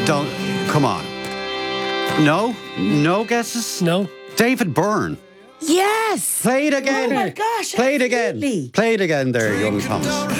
don't. Come on. No? No guesses? No. David Byrne. Yes. Play it again. Oh my gosh. Play it absolutely. again. Play it again there, young Thomas.